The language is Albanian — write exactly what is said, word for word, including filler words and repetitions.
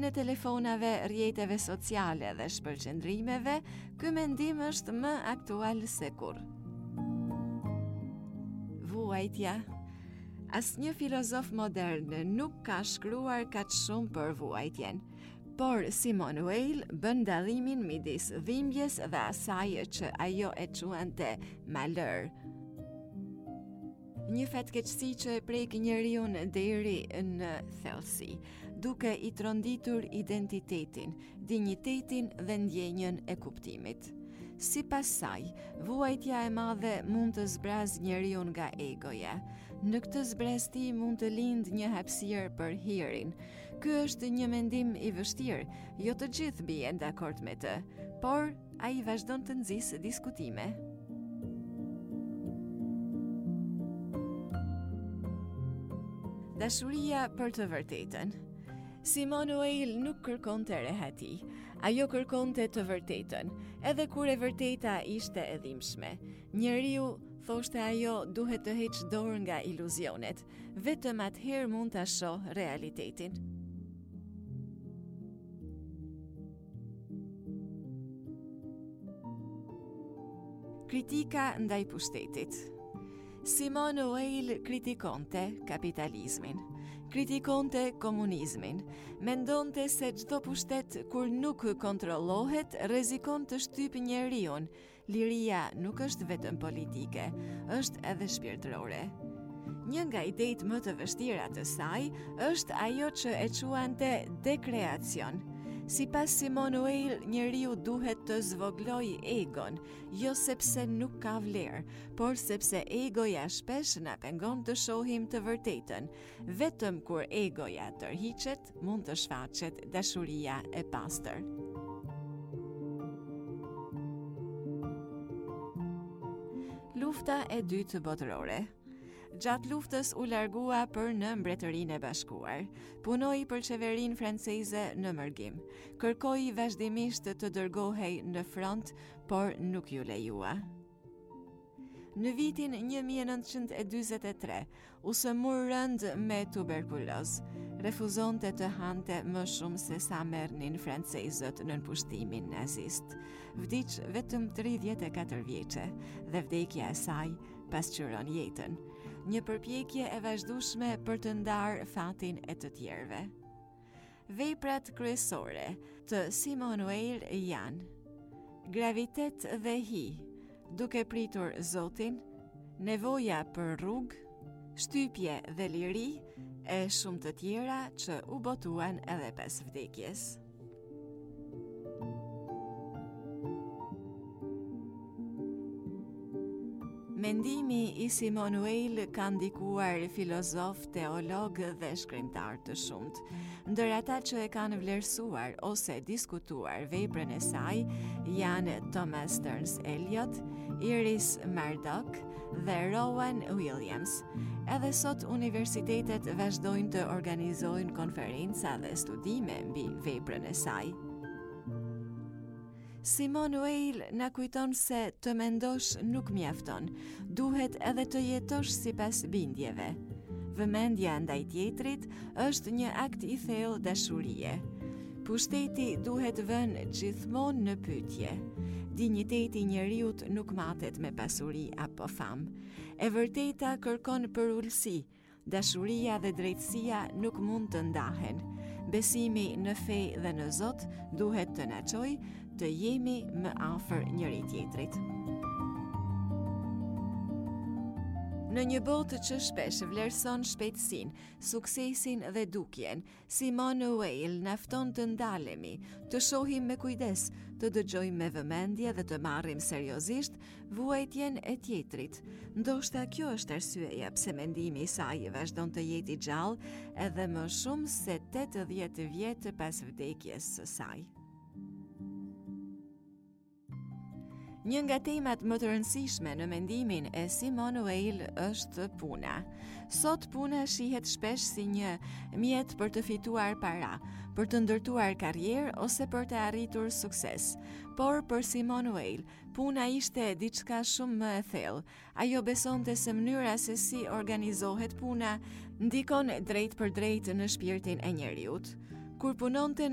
në telefonave, rrjeteve sociale dhe shpërqendrimeve, ky mendim është më aktual se kurrë. Vuajtja. Asnjë filozof modern nuk ka shkruar kaq shumë për vuajtjen, por Simone Weil bën dallimin midis dhimbjes dhe asaj që ajo e quante malheur. Një fatkeqësi që e prek njeriu deri në thellësi, duke i tronditur identitetin, dinjitetin dhe ndjenjën e kuptimit. Sipas saj, vuajtja e madhe mund të zbrazë njeriu nga egoja. Në këtë zbrezti mund të lindë një hapësirë për hirin. Ky është një mendim i vështirë, jo të gjithë bien dakord me të, por ai vazhdon të nxjisë diskutime. Dashuria për të vërtetën. Simone Weil nuk kërkonte rehati, ajo kërkonte të vërtetën, edhe kur e vërteta ishte e dhimbshme. Njeriu, thoshte ajo, duhet të heqë dorë nga iluzionet, vetëm atëherë mund ta shohë realitetin. Kritika ndaj pushtetit. Simone Weil kritikonte kapitalizmin, kritikonte komunizmin, mendonte se çdo pushtet kur nuk kontrollohet rrezikon të shtypë njeriu. Liria nuk është vetëm politike, është edhe shpirtërore. Një nga idejtë më të vështira të saj është ajo që e quante dekreacion. Sipas Simone Weil, njeriu duhet të zvogëlojë egon, jo sepse nuk ka vlerë, por sepse egoja shpesh na pengon të shohim të vërtetën. Vetëm kur egoja tërhiqet, mund të shfaqet dashuria e pastër. Lufta e dytë botërore. Gjatë luftës u largua për në Mbretërinë e Bashkuar. Punoi për qeverinë franceze në Mërgim. Kërkoi vazhdimisht të dërgohej në front, por nuk ju lejua. Në vitin një mijë e nëntëqind e dyzet e tre, u sëmur rënd me tuberkuloz. Refuzonte të hante më shumë se sa merrnin francezët në pushtimin nazist. Vdiq vetëm tridhjetë e katër vjeçe dhe vdekja e saj pasqyron jetën. Një përpjekje e vazhdueshme për të ndarë fatin e të tjerëve. Veprat kryesore të Simone Weil janë: gravitet dhe hi, duke pritur Zotin, nevoja për rrugë, shtypje dhe liri, e shumë të tjera që u botuan edhe pas vdekjes. Mendimi i Simone Weil ka ndikuar filozof, teolog dhe shkrimtar të shumt. Ndër ata që e kanë vlerësuar ose diskutuar veprën e saj janë Thomas Stearns Eliot, Iris Murdoch dhe Rowan Williams. Edhe sot universitetet vazhdojnë të organizojnë konferenca dhe studime mbi veprën e saj. Simone Weil na kujton se të mendosh nuk mjafton, duhet edhe të jetosh sipas bindjeve. Vëmendja ndaj tjetrit është një akt i thellë dashurie. Pushteti duhet vënë gjithmonë në pyetje. Dinjiteti i njeriut nuk matet me pasuri apo famë. E vërteta kërkon për ulësi. Dashuria dhe drejtësia nuk mund të ndahen. Besimi në fe dhe në Zot duhet të na çojë të jemi më afër njëri tjetrit. Në një botë që shpesh vlerëson shpejtësinë, suksesin dhe dukjen, Simone Weil na fton të ndalemi, të shohim me kujdes, të dëgjojmë me vëmendje dhe të marrim seriozisht vuajtjen e tjetrit. Ndoshta kjo është arsyeja pse mendimi i saj vazhdon të jetë i gjallë edhe më shumë se tetëdhjetë vjet pas vdekjes së saj. Një nga temat më të rëndësishme në mendimin e Simone Weil është puna. Sot puna shihet shpesh si një mjet për të fituar para, për të ndërtuar karrierë ose për të arritur sukses. Por për Simone Weil, puna ishte diçka shumë më e thellë. Ajo besonte se mënyra se si organizohet puna ndikon drejt për drejt në shpirtin e njeriut. Kur punonte